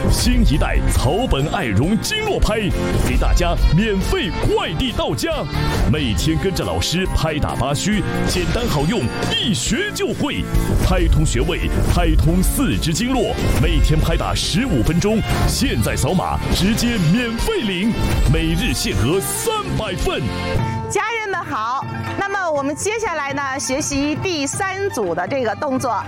新一代草本爱绒经络拍，给大家免费快递到家。每天跟着老师拍打八虚，简单好用，一学就会。拍通穴位，拍通四肢经络，每天拍打15分钟。现在扫码直接免费领，每日限额300份。 家人们好，那么我们接下来呢，学习第3组的这个动作。